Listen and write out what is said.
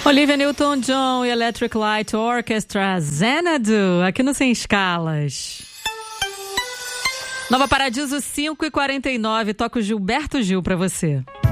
Olivia Newton-John e Electric Light Orchestra, Xanadu, aqui no Sem Escalas. Nova Paradiso 5h49, toca o Gilberto Gil pra você.